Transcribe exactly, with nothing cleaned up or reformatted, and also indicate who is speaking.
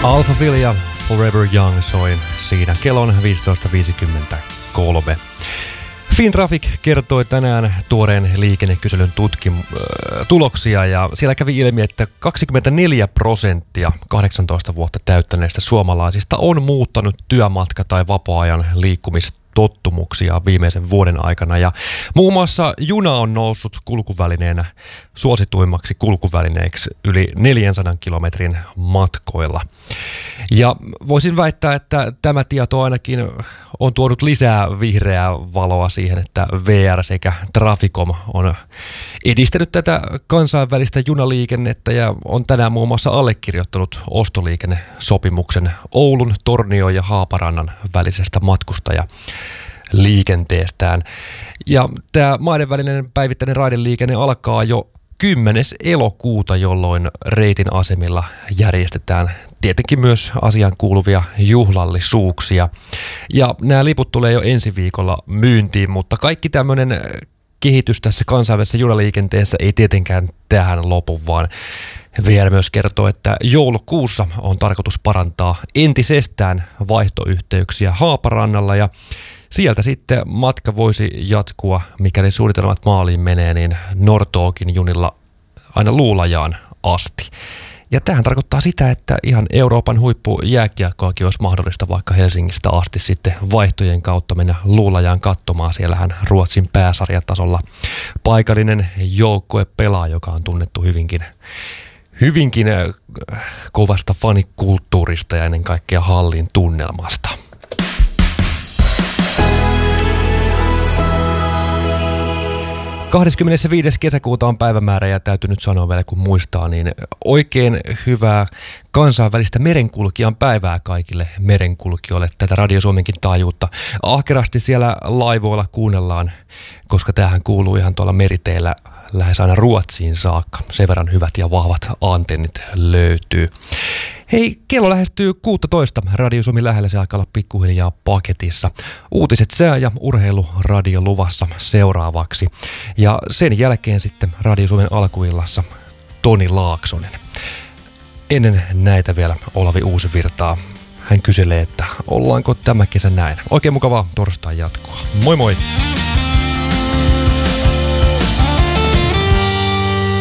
Speaker 1: Alphaville ja Forever Young soi siinä. Kello on viisitoista viisikymmentäkolme. Fintraffic kertoi tänään tuoreen liikennekyselyn tutkim- äh, tuloksia ja siellä kävi ilmi, että kaksikymmentäneljä prosenttia kahdeksantoista vuotta täyttäneistä suomalaisista on muuttanut työmatka- tai vapaa-ajan liikkumistottumuksia viimeisen vuoden aikana. Ja muun muassa juna on noussut kulkuvälineenä suosituimmaksi kulkuvälineeksi yli neljänsadan kilometrin matkoilla. Ja voisin väittää, että tämä tieto ainakin on tuonut lisää vihreää valoa siihen, että V R sekä Traficom on edistänyt tätä kansainvälistä junaliikennettä ja on tänään muun muassa allekirjoittanut ostoliikennesopimuksen Oulun, Tornion ja Haaparannan välisestä matkustajaliikenteestään. Ja tämä maiden välinen päivittäinen raideliikenne alkaa jo kymmenes elokuuta, jolloin reitin asemilla järjestetään tietenkin myös asiaan kuuluvia juhlallisuuksia. Ja nämä liput tulee jo ensi viikolla myyntiin, mutta kaikki tämmöinen kehitys tässä kansainvälisessä junaliikenteessä ei tietenkään tähän lopu, vaan V R myös kertoo, että joulukuussa on tarkoitus parantaa entisestään vaihtoyhteyksiä Haaparannalla ja sieltä sitten matka voisi jatkua, mikäli suunnitelmat maaliin menee, niin Nortookin junilla aina Luulajaan asti. Ja tämähän tarkoittaa sitä, että ihan Euroopan huippujääkiekkoakin olisi mahdollista vaikka Helsingistä asti sitten vaihtojen kautta mennä Luulajaan katsomaan. Siellähän Ruotsin pääsarjatasolla paikallinen joukkue pelaa, joka on tunnettu hyvinkin, hyvinkin kovasta fanikulttuurista ja ennen kaikkea hallin tunnelmasta. kahdeskymmenesviides kesäkuuta on päivämäärä ja täytyy nyt sanoa vielä kun muistaa, niin oikein hyvää kansainvälistä merenkulkijan päivää kaikille merenkulkijoille. Tätä Radio Suomenkin taajuutta ahkerasti siellä laivoilla kuunnellaan, koska tämähän kuuluu ihan tuolla meriteillä lähes aina Ruotsiin saakka. Sen verran hyvät ja vahvat antennit löytyy. Hei, kello lähestyy kuusitoista. Radio Suomi lähellä, se alkaa olla pikkuhiljaa paketissa. Uutiset sää- ja urheiluradio luvassa seuraavaksi. Ja sen jälkeen sitten Radio Suomen alkuillassa Toni Laaksonen. Ennen näitä vielä Olavi Uusivirtaa. Hän kyselee, että ollaanko tämä kesä näin. Oikein mukavaa torstai jatkoa. Moi moi!